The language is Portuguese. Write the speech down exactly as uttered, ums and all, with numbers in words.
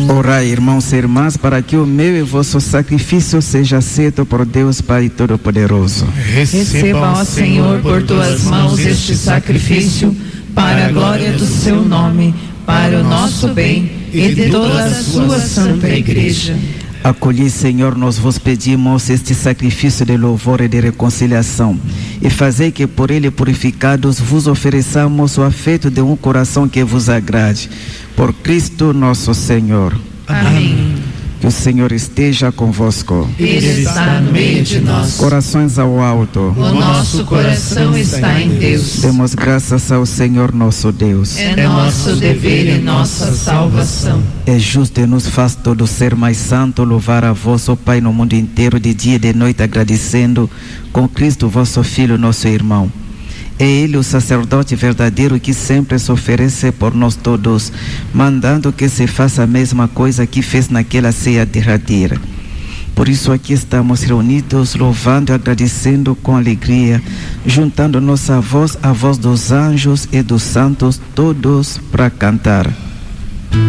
Orai, irmãos e irmãs, para que o meu e vosso sacrifício seja aceito por Deus Pai Todo-Poderoso. Receba, ó Senhor, por tuas mãos este sacrifício, para a glória do seu nome, para o nosso bem e de toda a sua santa igreja. Acolhi, Senhor, nós vos pedimos este sacrifício de louvor e de reconciliação, e fazei que por ele purificados vos ofereçamos o afeto de um coração que vos agrade. Por Cristo nosso Senhor. Amém. Que o Senhor esteja convosco. Ele está no meio de nós. Corações ao alto. O nosso coração está em Deus. Demos graças ao Senhor nosso Deus. É nosso dever e nossa salvação. É justo e nos faz todo ser mais santo louvar a vós, ó Pai, no mundo inteiro, de dia e de noite, agradecendo com Cristo, vosso Filho, nosso irmão. É Ele o sacerdote verdadeiro que sempre se oferece por nós todos, mandando que se faça a mesma coisa que fez naquela ceia derradeira. Por isso aqui estamos reunidos, louvando e agradecendo com alegria, juntando nossa voz à voz dos anjos e dos santos, todos para cantar.